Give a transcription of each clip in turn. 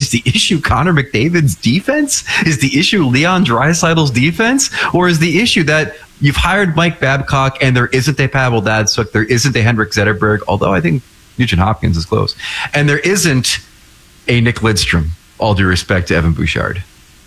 is the issue Connor McDavid's defense? Is the issue Leon Draisaitl's defense? Or is the issue that you've hired Mike Babcock and there isn't a Pavel Datsyuk, there isn't a Henrik Zetterberg, although I think Nugent Hopkins is close, and there isn't a Nick Lidstrom, all due respect to Evan Bouchard.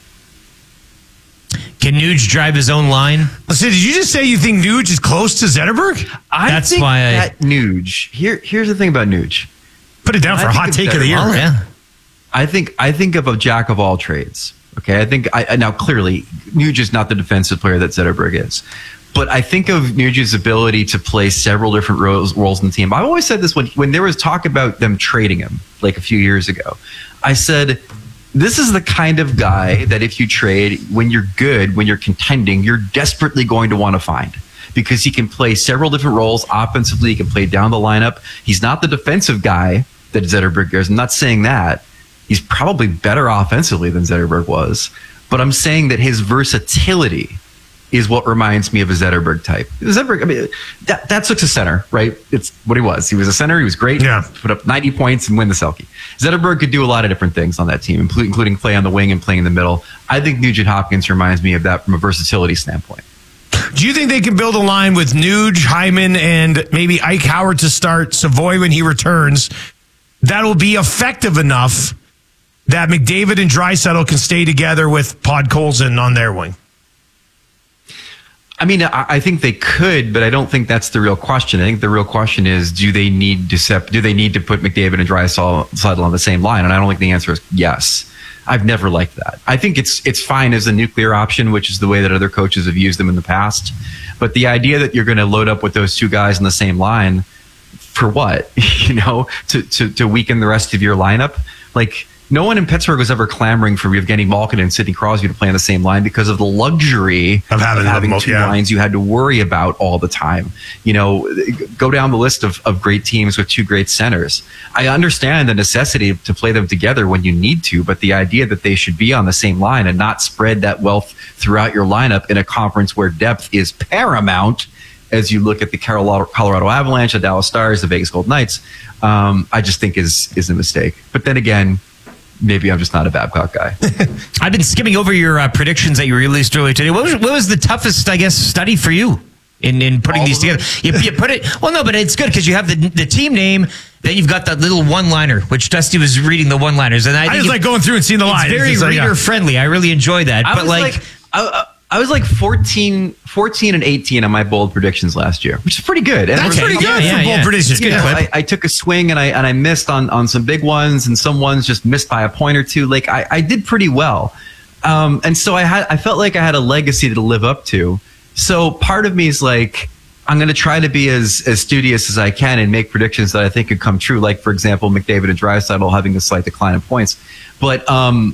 Can Nuge drive his own line? So did you just say you think Nuge is close to Zetterberg? That's think why that Nuge. Here's the thing about Nuge. Put it down for a hot take of the year. Oh, yeah. I think of a jack of all trades. Okay, now clearly Nuge is not the defensive player that Zetterberg is, but I think of Nuge's ability to play several different roles in the team. I've always said this when there was talk about them trading him like a few years ago. I said, this is the kind of guy that if you trade, when you're good, when you're contending, you're desperately going to want to find, because he can play several different roles. Offensively, he can play down the lineup. He's not the defensive guy that Zetterberg is. I'm not saying that. He's probably better offensively than Zetterberg was. But I'm saying that his versatility is what reminds me of a Zetterberg type. Zetterberg, I mean, that's a center, right? It's what he was. He was a center. He was great. Yeah. Put up 90 points and win the Selke. Zetterberg could do a lot of different things on that team, including play on the wing and playing in the middle. I think Nugent Hopkins reminds me of that from a versatility standpoint. Do you think they can build a line with Nuge, Hyman, and maybe Ike Howard to start, Savoy when he returns, that'll be effective enough that McDavid and Draisaitl can stay together with Podkolzin on their wing? I mean, I think they could, but I don't think that's the real question. I think the real question is, do they need to put McDavid and Draisaitl on the same line? And I don't think the answer is yes. I've never liked that. I think it's fine as a nuclear option, which is the way that other coaches have used them in the past. But the idea that you're going to load up with those two guys on the same line for what? To weaken the rest of your lineup? Like, no one in Pittsburgh was ever clamoring for Evgeny Malkin and Sidney Crosby to play on the same line because of the luxury of having two lines you had to worry about all the time. Go down the list of great teams with two great centers. I understand the necessity to play them together when you need to, but the idea that they should be on the same line and not spread that wealth throughout your lineup in a conference where depth is paramount, as you look at the Colorado Avalanche, the Dallas Stars, the Vegas Golden Knights, I just think is a mistake. But then again, maybe I'm just not a Babcock guy. I've been skimming over your predictions that you released earlier today. What was the toughest, I guess, study for you in putting these together? You put it, well, no, but it's good because you have the team name, then you've got that little one-liner, which Dusty was reading the one-liners. And I just like going through and seeing the lines. It's very reader-friendly. I really enjoy that. I was like 14 and 18 on my bold predictions last year, which is pretty good. That's pretty good for bold predictions. Good. I took a swing and I missed on some big ones, and some ones just missed by a point or two. Like I did pretty well. And so I felt like I had a legacy to live up to. So part of me is like, I'm going to try to be as studious as I can and make predictions that I think could come true. Like, for example, McDavid and Draisaitl having a slight decline in points. But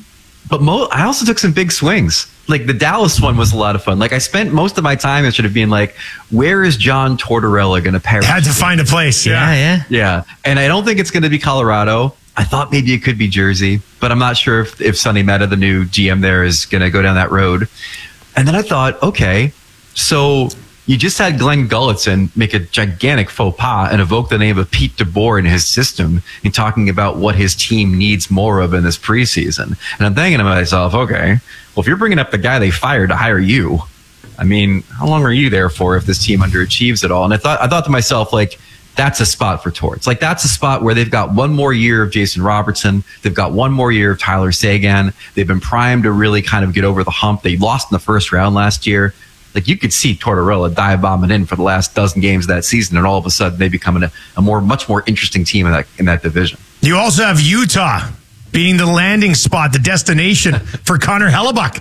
I also took some big swings. Like the Dallas one was a lot of fun. Like I spent most of my time instead of being like, where is John Tortorella going to parachute? Had to find a place. Yeah. And I don't think it's going to be Colorado. I thought maybe it could be Jersey, but I'm not sure if Sonny Meta, the new GM there, is going to go down that road. And then I thought, okay, so you just had Glenn Gulletson make a gigantic faux pas and evoke the name of Pete DeBoer in his system in talking about what his team needs more of in this preseason. And I'm thinking to myself, okay, well, if you're bringing up the guy they fired to hire you, I mean, how long are you there for if this team underachieves at all? And I thought to myself, like, that's a spot for Torts. Like, that's a spot where they've got one more year of Jason Robertson. They've got one more year of Tyler Seguin. They've been primed to really kind of get over the hump. They lost in the first round last year. Like, you could see Tortorella dive bombing in for the last dozen games of that season, and all of a sudden they become a much more interesting team in that division. You also have Utah being the landing spot, the destination for Connor Hellebuck.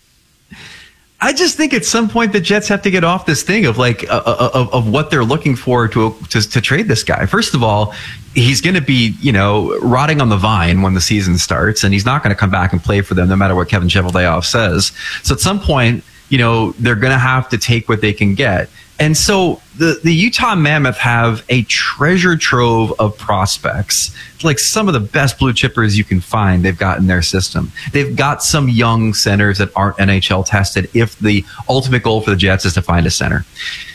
I just think at some point the Jets have to get off this thing of like of what they're looking for to trade this guy. First of all, he's going to be, rotting on the vine when the season starts, and he's not going to come back and play for them no matter what Kevin Cheveldayoff says. So at some point, they're going to have to take what they can get. And so the Utah Mammoth have a treasure trove of prospects, like some of the best blue chippers you can find they've got in their system. They've got some young centers that aren't NHL tested if the ultimate goal for the Jets is to find a center.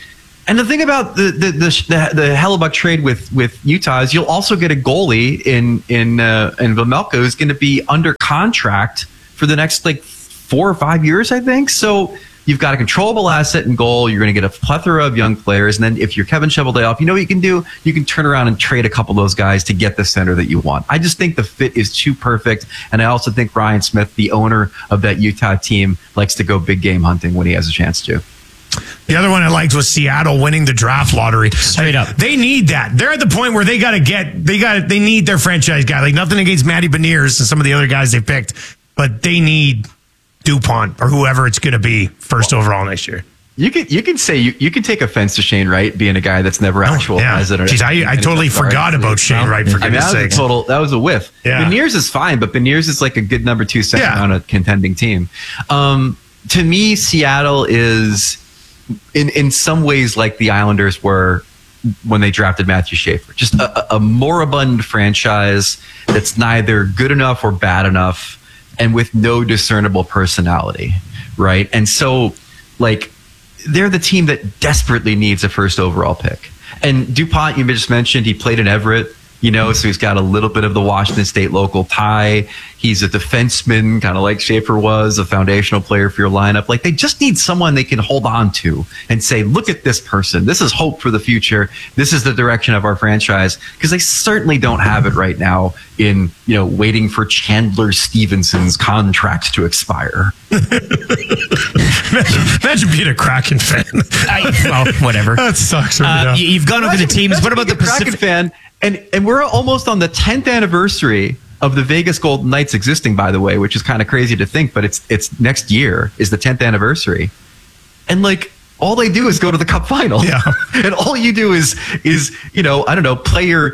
And the thing about the Hellebuck trade with Utah is you'll also get a goalie in Vejmelka who's going to be under contract for the next 4 or 5 years, I think. So you've got a controllable asset in goal. You're going to get a plethora of young players. And then if you're Kevin Cheveldayoff, you know what you can do? You can turn around and trade a couple of those guys to get the center that you want. I just think the fit is too perfect. And I also think Ryan Smith, the owner of that Utah team, likes to go big game hunting when he has a chance to. The other one I liked was Seattle winning the draft lottery. Straight up. They need that. They're at the point where they need their franchise guy. Like, nothing against Matty Beniers and some of the other guys they picked, but they need DuPont or whoever it's going to be first overall next year. You can say you can take offense to Shane Wright being a guy that's never actualized it. Jeez, I totally forgot about Shane Wright, for goodness sake. That was a whiff. Yeah. Beniers is fine, but Beniers is like a good number 2 center on a contending team. To me, Seattle is in some ways like the Islanders were when they drafted Matthew Schaefer. Just a moribund franchise that's neither good enough or bad enough and with no discernible personality, right? And so, they're the team that desperately needs a first overall pick. And DuPont, you just mentioned, he played in Everett, so he's got a little bit of the Washington State local tie. He's a defenseman, kind of like Schaefer was, a foundational player for your lineup. They just need someone they can hold on to and say, look at this person. This is hope for the future. This is the direction of our franchise. Because they certainly don't have it right now in, waiting for Chandler Stevenson's contract to expire. Imagine being a Kraken fan. Whatever. That sucks. You've gone over the teams. What about the Pacific? Kraken fan? And we're almost on the 10th anniversary of the Vegas Golden Knights existing, by the way, which is kind of crazy to think, but it's next year is the 10th anniversary. And all they do is go to the Cup final. Yeah. And all you do is I don't know, play your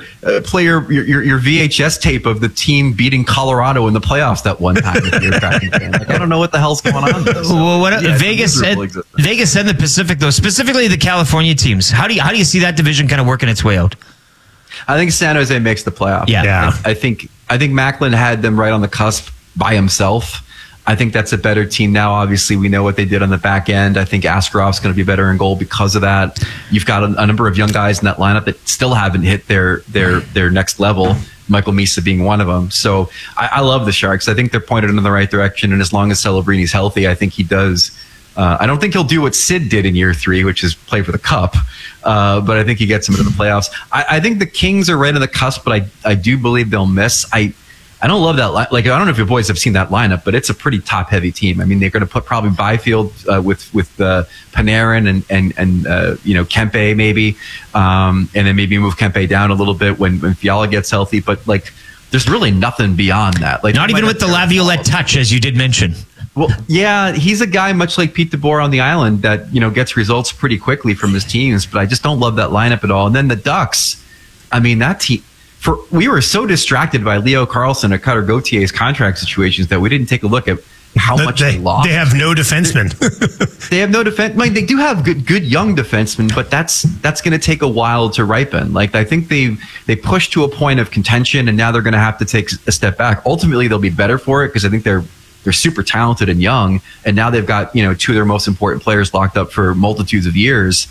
VHS tape of the team beating Colorado in the playoffs that one time if you're a Kraken fan. I don't know what the hell's going on. Vegas and the Pacific, though, specifically the California teams. How do you see that division kind of working its way out? I think San Jose makes the playoff. Yeah. I think Macklin had them right on the cusp by himself. I think that's a better team now. Obviously, we know what they did on the back end. I think Askarof's going to be better in goal because of that. You've got a number of young guys in that lineup that still haven't hit their next level. Michael Misa being one of them. So I love the Sharks. I think they're pointed in the right direction. And as long as Celebrini's healthy, I think he does. I don't think he'll do what Sid did in year 3, which is play for the Cup. But I think he gets him into the playoffs. I think the Kings are right on the cusp, but I do believe they'll miss. I don't love that. I don't know if you boys have seen that lineup, but it's a pretty top heavy team. I mean, they're going to put probably Byfield with Panarin and Kempe maybe, and then maybe move Kempe down a little bit when Fiala gets healthy. But there's really nothing beyond that. Not even with the Laviolette touch, as you did mention. Well, yeah, he's a guy much like Pete DeBoer on the island that gets results pretty quickly from his teams. But I just don't love that lineup at all. And then the Ducks, I mean, that team. We were so distracted by Leo Carlson or Cutter Gautier's contract situations that we didn't take a look at how much they lost. They have no defensemen. They have no defense. They do have good young defensemen, but that's going to take a while to ripen. I think they pushed to a point of contention, and now they're going to have to take a step back. Ultimately, they'll be better for it because I think they're super talented and young, and now they've got 2 of their most important players locked up for multitudes of years.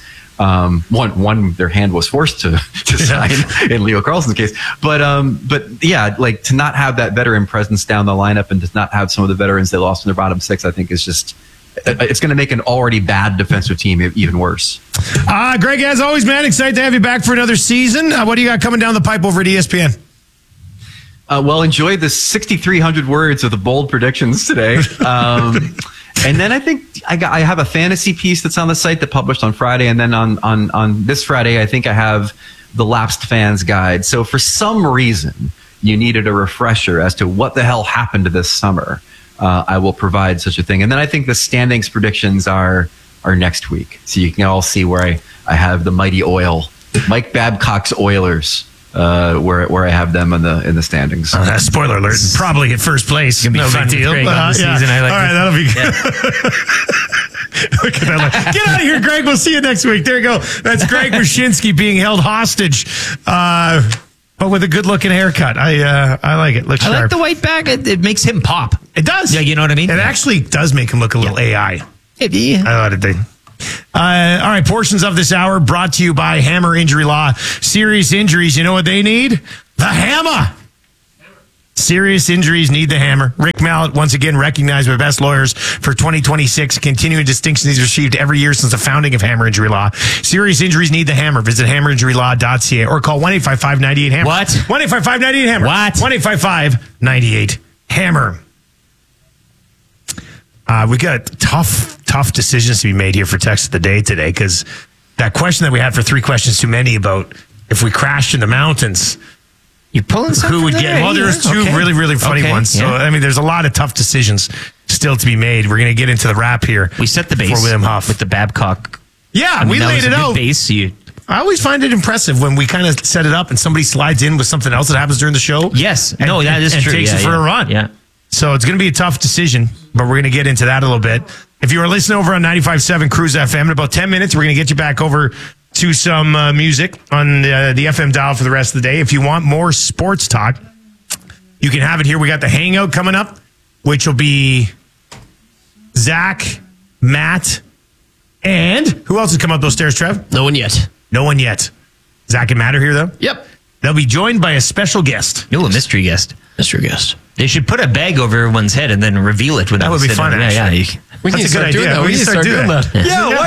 One their hand was forced to sign in Leo Carlson's case, but yeah, to not have that veteran presence down the lineup and to not have some of the veterans they lost in their bottom 6, I think is just it's going to make an already bad defensive team even worse. Greg, as always, man, excited to have you back for another season. What do you got coming down the pipe over at ESPN? Well, enjoy the 6,300 words of the bold predictions today. And then I think I have a fantasy piece that's on the site that published on Friday. And then on this Friday, I think I have the Lapsed Fans Guide. So for some reason, you needed a refresher as to what the hell happened this summer. I will provide such a thing. And then I think the standings predictions are next week. So you can all see where I have the mighty Oil, Mike Babcock's Oilers. Where I have them in the standings. Spoiler alert! Probably at first place. Gonna be fun deal. Season. I like. All right, that'll be good. Look at that! Get out of here, Greg. We'll see you next week. There you go. That's Greg Wyshynski being held hostage, but with a good-looking haircut. I like it. Looks sharp. I like the white bag. It makes him pop. It does. Yeah, you know what I mean. It actually does make him look a little AI. Maybe. I thought it did. All right, portions of this hour brought to you by Hammer Injury Law. Serious injuries, you know what they need? The hammer. Serious injuries need the hammer. Rick Mallett, once again recognized by Best Lawyers for 2026, continuing distinction he's received every year since the founding of Hammer Injury Law. Serious injuries need the hammer. Visit hammerinjurylaw.ca or call 1-855-98-HAMMER. What? 1-855-98-HAMMER. What? 1-855-98-HAMMER. We got tough decisions to be made here for Text of the Day today, because that question that we had for 3 questions too many about if we crashed in the mountains, You're pulling something. who would get? Well, there's 2 really, really funny ones. So, I mean, there's a lot of tough decisions still to be made. We're going to get into the wrap here. We set the base for William Huff with the Babcock. Yeah, we that laid was a it good out. Base. I always find it impressive when we kind of set it up and somebody slides in with something else that happens during the show. Yes. And, No, that is and true. takes Yeah, it for yeah. a run. Yeah. So it's going to be a tough decision, but we're going to get into that a little bit. If you are listening over on 95.7 Cruise FM, in about 10 minutes, we're going to get you back over to some music on the FM dial for the rest of the day. If you want more sports talk, you can have it here. We got the Hangout coming up, which will be Zach, Matt, and who else has come up those stairs, Trev? No one yet. No one yet. Zach and Matt are here, though. Yep. They'll be joined by a special guest. Ooh, a mystery guest. Mr. Guest. They should put a bag over everyone's head and then reveal it. That would be fun, Yeah, actually. yeah. We That's need a to good start doing idea. that. We need to start doing that. Yeah, why